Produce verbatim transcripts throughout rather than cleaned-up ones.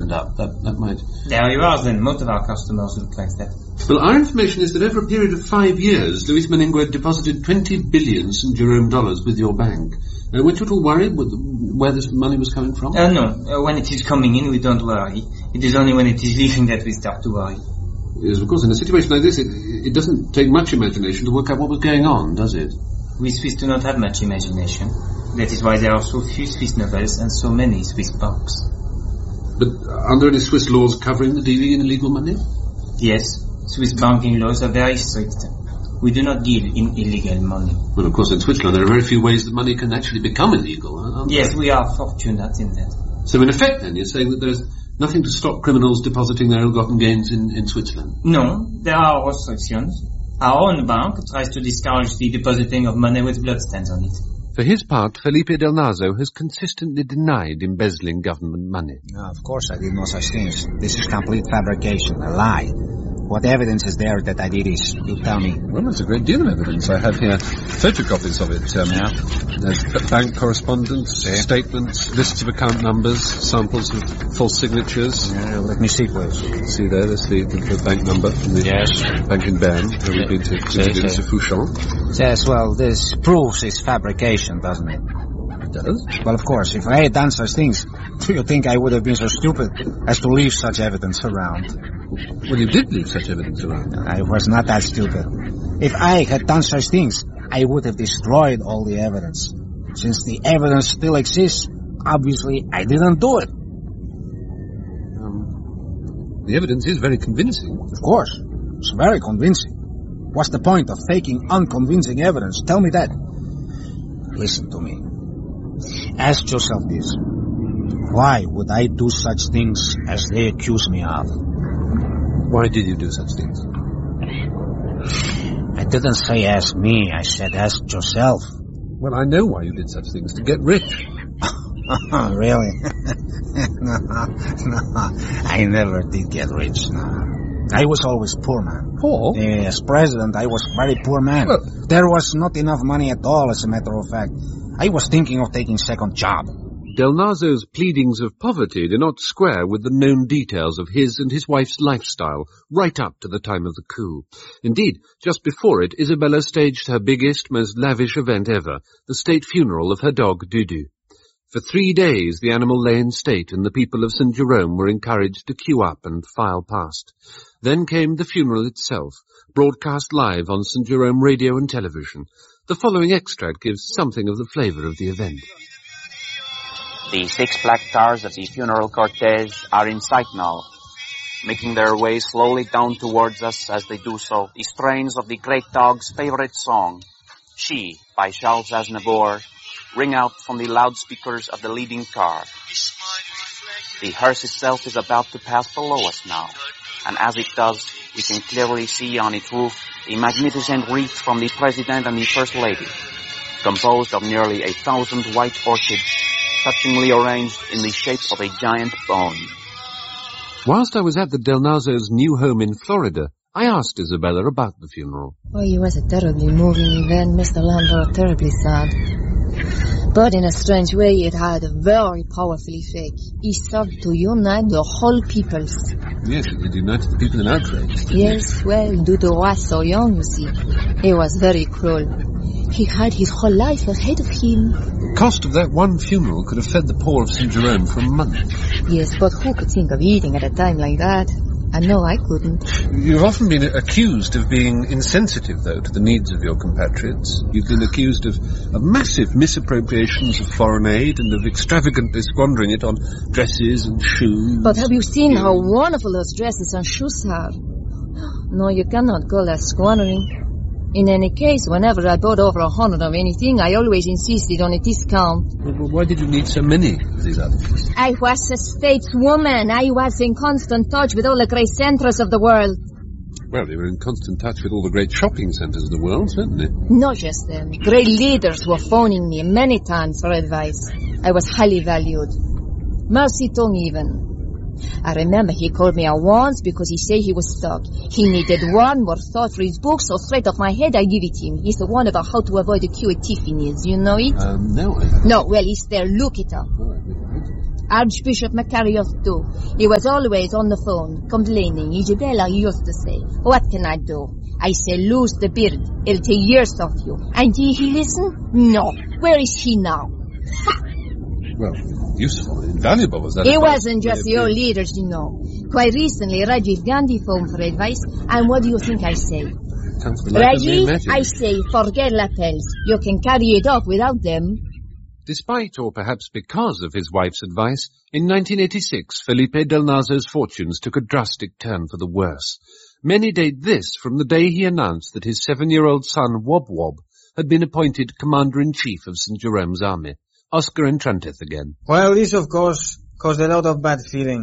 turned up. That that might... There you are then. Most of our customers look like that. Well, our information is that over a period of five years, Luis Menengo had deposited twenty billion Saint Jerome dollars with your bank. Uh, weren't you at all worried with where this money was coming from? Uh, no. Uh, when it is coming in, we don't worry. It is only when it is leaving that we start to worry. Yes, of course, in a situation like this, it, it doesn't take much imagination to work out what was going on, does it? We Swiss do not have much imagination. That is why there are so few Swiss nobles and so many Swiss banks. But are there any Swiss laws covering the dealing in illegal money? Yes. Swiss banking laws are very strict. We do not deal in illegal money. Well, of course, in Switzerland there are very few ways that money can actually become illegal, aren't Yes, there? we are fortunate in that. So in effect, then, you're saying that there's nothing to stop criminals depositing their ill-gotten gains in, in Switzerland? No, there are restrictions. Our own bank tries to discourage the depositing of money with bloodstains on it. For his part, Felipe Del Nazo has consistently denied embezzling government money. No, of course I did no such things. This is complete fabrication, a lie. What evidence is there that I did this? You tell me. Well, there's a great deal of evidence. I have here photocopies of it. Um, yeah. There's bank correspondence, yeah. Statements, lists of account numbers, samples of false signatures. Yeah, let me see, please. See there, there's the, the, the bank number from the yes. bank in Bern, where we've been to, to, to, to Fouchon. Yes, well, this proves it's fabrication, doesn't it? It does? Well, of course, if I had done such things, do you think I would have been so stupid as to leave such evidence around? Well, you did leave such evidence around. I was not that stupid. If I had done such things, I would have destroyed all the evidence. Since the evidence still exists, obviously I didn't do it. Um, the evidence is very convincing. Of course. It's very convincing. What's the point of faking unconvincing evidence? Tell me that. Listen to me. Ask yourself this. Why would I do such things as they accuse me of? Why did you do such things? I didn't say ask me, I said ask yourself. Well, I know why you did such things, to get rich. Really? no, no, I never did get rich, no. I was always poor man. Poor? As president, I was very poor man. Well, there was not enough money at all, as a matter of fact. I was thinking of taking second job. Del Nazo's pleadings of poverty do not square with the known details of his and his wife's lifestyle, right up to the time of the coup. Indeed, just before it, Isabella staged her biggest, most lavish event ever, the state funeral of her dog, Dudu. For three days the animal lay in state, and the people of Saint Jerome were encouraged to queue up and file past. Then came the funeral itself, broadcast live on Saint Jerome radio and television. The following extract gives something of the flavour of the event. The six black cars of the funeral cortege are in sight now, making their way slowly down towards us as they do so. The strains of the great dog's favorite song, She, by Charles Aznavour, ring out from the loudspeakers of the leading car. The hearse itself is about to pass below us now, and as it does, we can clearly see on its roof a magnificent wreath from the President and the First Lady, composed of nearly a thousand white orchids, touchingly arranged in the shape of a giant bone. Whilst I was at the Del Nazo's new home in Florida, I asked Isabella about the funeral. Oh, it was a terribly moving event, Mister Lambert, terribly sad. But in a strange way, it had a very powerful effect. It served to unite the whole peoples. Yes, it united the people in outrage. Yes, well, Dudu was so young, you see. He was very cruel. He had his whole life ahead of him. The cost of that one funeral could have fed the poor of Saint Jerome for a month. Yes, but who could think of eating at a time like that? I know I couldn't. You've often been accused of being insensitive, though, to the needs of your compatriots. You've been accused of, of massive misappropriations of foreign aid and of extravagantly squandering it on dresses and shoes. But have you seen how wonderful those dresses and shoes are? No, you cannot call that squandering. In any case, whenever I bought over a hundred of anything, I always insisted on a discount. Well, why did you need so many of these articles? I was a stateswoman. I was in constant touch with all the great centres of the world. Well, you were in constant touch with all the great shopping centres of the world, certainly. Not just them. Great leaders were phoning me many times for advice. I was highly valued. Mao Zedong even. I remember he called me out once because he said he was stuck. He needed one more thought for his book, so straight off my head I give it him. It's the one about how to avoid the queue at Tiffany's. You know it? Um, no, I haven't. No, well, it's there. Look it up. Oh, Archbishop Macarius too. He was always on the phone, complaining. Isabella used to say, what can I do? I say, lose the beard. It'll take years off you. And did he listen? No. Where is he now? Well, useful, invaluable was that. It wasn't just the old leaders, you know. Quite recently, Rajiv Gandhi phoned for advice, and what do you think I say? Rajiv, I say, forget lapels. You can carry a dog without them. Despite, or perhaps because of his wife's advice, in nineteen eighty-six, Felipe Del Nazo's fortunes took a drastic turn for the worse. Many date this from the day he announced that his seven-year-old son, Wob Wob, had been appointed Commander-in-Chief of Saint Jerome's army. Oscar Entranteth again. Well, this, of course, caused a lot of bad feeling.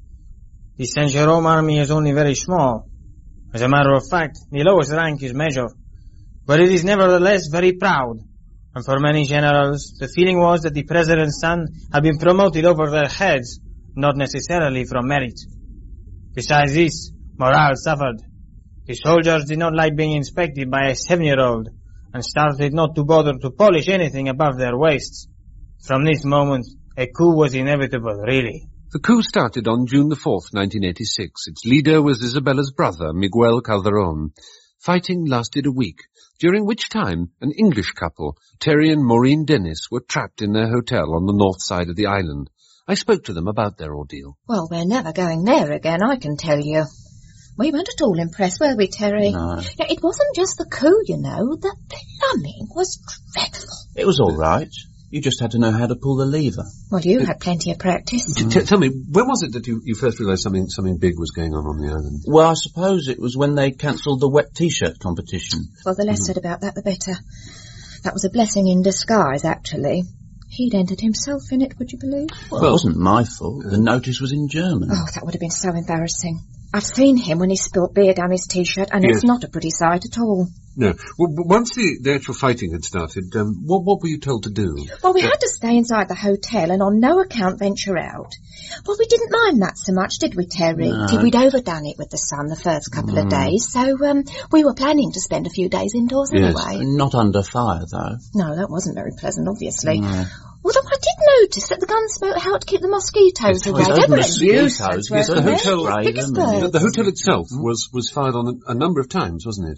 The Saint Jerome army is only very small. As a matter of fact, the lowest rank is Major. But it is nevertheless very proud. And for many generals, the feeling was that the president's son had been promoted over their heads, not necessarily from merit. Besides this, morale suffered. The soldiers did not like being inspected by a seven-year-old, and started not to bother to polish anything above their waists. From this moment, a coup was inevitable, really. The coup started on June the fourth, nineteen eighty-six. Its leader was Isabella's brother, Miguel Calderón. Fighting lasted a week, during which time an English couple, Terry and Maureen Dennis, were trapped in their hotel on the north side of the island. I spoke to them about their ordeal. Well, we're never going there again, I can tell you. We weren't at all impressed, were we, Terry? No. Now, it wasn't just the coup, you know. The plumbing was dreadful. It was all right. You just had to know how to pull the lever. Well, you had plenty of practice. T- t- tell me, when was it that you, you first realised something something big was going on on the island? Well, I suppose it was when they cancelled the wet T-shirt competition. Well, the less mm-hmm. said about that, the better. That was a blessing in disguise, actually. He'd entered himself in it, would you believe? Well, well it wasn't my fault. The notice was in German. Oh, that would have been so embarrassing. I've seen him when he spilt beer down his T-shirt, and yes. It's not a pretty sight at all. No. Well, once the, the actual fighting had started, um, what, what were you told to do? Well, we uh, had to stay inside the hotel and on no account venture out. Well, we didn't mind that so much, did we, Terry? No. Till we'd overdone it with the sun the first couple mm. of days, so um, we were planning to spend a few days indoors yes. anyway. Not under fire, though. No, that wasn't very pleasant, obviously. No. Although I did notice that the gun smoke helped keep the mosquitoes yes, away. Oh, the mosquitoes. Yes, the hotel, right, the, the hotel itself was, was fired on a, a number of times, wasn't it?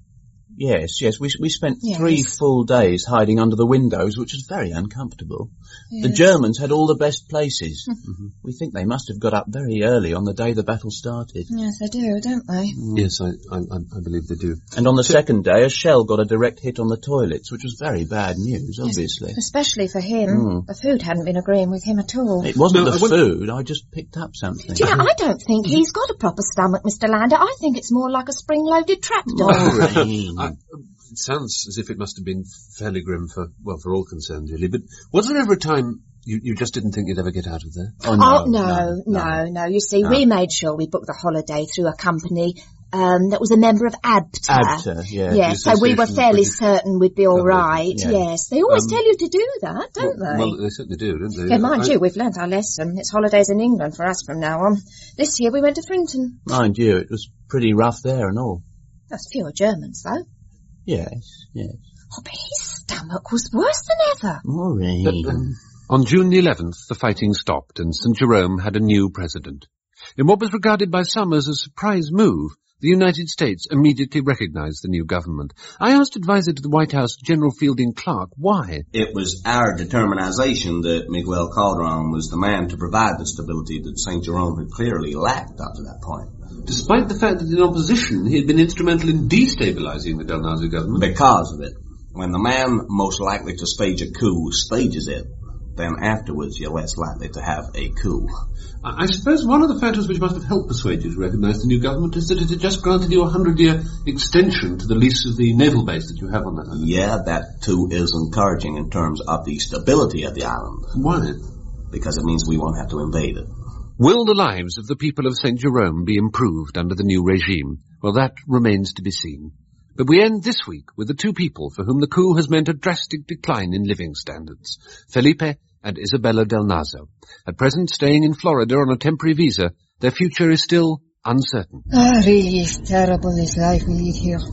Yes, yes. We we spent yes. three full days hiding under the windows, which was very uncomfortable. Yes. The Germans had all the best places. mm-hmm. We think they must have got up very early on the day the battle started. Yes, they do, don't they? Mm. Yes, I, I I believe they do. And on the so, second day, a shell got a direct hit on the toilets, which was very bad news, obviously. Yes, especially for him. Mm. The food hadn't been agreeing with him at all. It wasn't no, the I food. I just picked up something. Do you know, I don't think he's got a proper stomach, Mister Lander. I think it's more like a spring-loaded trapdoor. I, It sounds as if it must have been fairly grim for, well, for all concerned, really. But was there ever a time you, you just didn't think you'd ever get out of there? Oh, no, oh, no, no, no, no, no. You see, no. we made sure we booked the holiday through a company um, that was a member of A B T A. A B T A, yeah. Yes, so we were fairly British certain we'd be all right, yeah. yes. They always um, tell you to do that, don't well, they? Well, they certainly do, don't they? Yeah, mind I, you, we've learnt our lesson. It's holidays in England for us from now on. This year we went to Frinton. Mind you, it was pretty rough there and all. There's fewer Germans, though. Yes, yes. Oh, but his stomach was worse than ever. Maureen. But, um, on June the eleventh, the fighting stopped and Saint Jerome had a new president. In what was regarded by some as a surprise move, the United States immediately recognized the new government. I asked advisor to the White House, General Fielding Clark, why? It was our determination that Miguel Calderón was the man to provide the stability that Saint Jerome had clearly lacked up to that point. Despite the fact that in opposition he had been instrumental in destabilizing the Del Nazo government. Because of it. When the man most likely to stage a coup stages it, then afterwards you're less likely to have a coup. I suppose one of the factors which must have helped persuade you to recognise the new government is that it had just granted you a hundred-year extension to the lease of the naval base that you have on that island. Yeah, that too is encouraging in terms of the stability of the island. Why? Because it means we won't have to invade it. Will the lives of the people of Saint Jerome be improved under the new regime? Well, that remains to be seen. But we end this week with the two people for whom the coup has meant a drastic decline in living standards, Felipe and Isabella Del Nazo. At present staying in Florida on a temporary visa, their future is still uncertain. Ah, really, it's terrible, this life we lead here.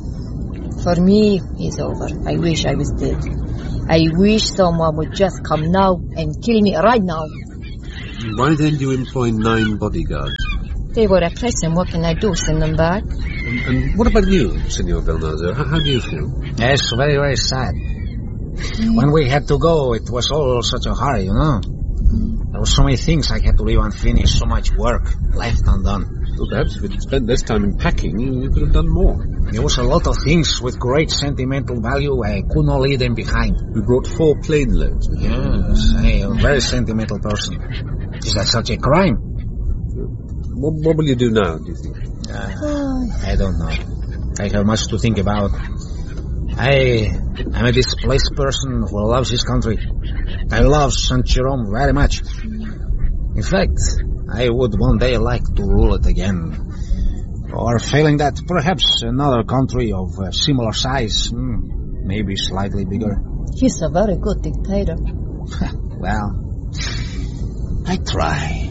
For me, it's over. I wish I was dead. I wish someone would just come now and kill me right now. Why then do you employ nine bodyguards? They were a prison. What can I do? Send them back? And, and what about you, Senor Belnazo? How, how do you feel? Yes, very, very sad. When we had to go, it was all such a hurry, you know? There were so many things I had to leave unfinished, so much work left undone. Well, perhaps if you'd spent less time in packing, you, you could have done more. There was a lot of things with great sentimental value. I could not leave them behind. We brought four plane loads with you. Yes, I am a very sentimental person. Is that such a crime? What, what will you do now, do you think? Uh, I don't know. I have much to think about. I am a displaced person who loves his country. I love Saint Jerome very much. In fact, I would one day like to rule it again. Or failing that, perhaps another country of uh, similar size, mm, maybe slightly bigger. He's a very good dictator. Well, I try.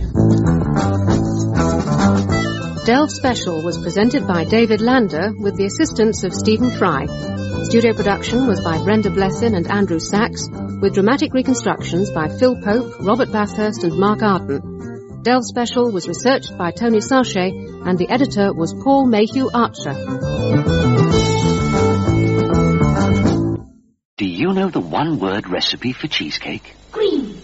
Delve Special was presented by David Lander with the assistance of Stephen Fry. Studio production was by Brenda Blessin and Andrew Sachs, with dramatic reconstructions by Phil Pope, Robert Bathurst and Mark Arden. Delve Special was researched by Tony Sarche, and the editor was Paul Mayhew Archer. Do you know the one-word recipe for cheesecake? Green.